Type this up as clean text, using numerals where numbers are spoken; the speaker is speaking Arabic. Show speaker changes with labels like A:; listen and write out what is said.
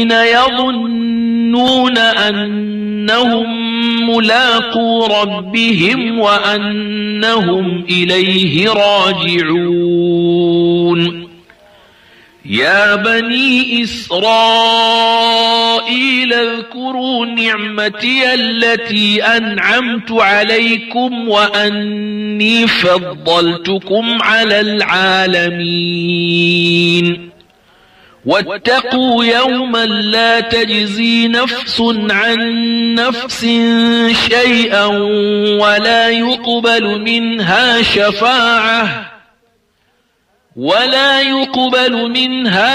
A: يظنون أنهم ملاقو ربهم وأنهم إليه راجعون يا بني إسرائيل اذكروا نعمتي التي أنعمت عليكم وأني فضلتكم على العالمين واتقوا يوما لا تجزي نفس عن نفس شيئا ولا يقبل منها